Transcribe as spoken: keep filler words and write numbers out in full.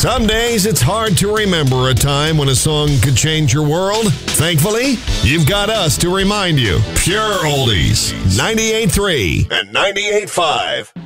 Some days it's hard to remember a time when a song could change your world. Thankfully, you've got us to remind you. Pure Oldies, ninety-eight point three and ninety-eight point five.